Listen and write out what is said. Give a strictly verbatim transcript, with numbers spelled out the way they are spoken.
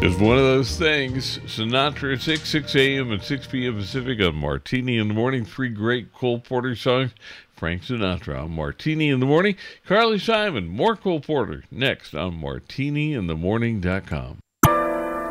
It's one of those things. Sinatra, six, six a.m. and six p.m. Pacific on Martini in the Morning. Three great Cole Porter songs. Frank Sinatra on Martini in the Morning. Carly Simon, more Cole Porter, next on martini in the morning dot com.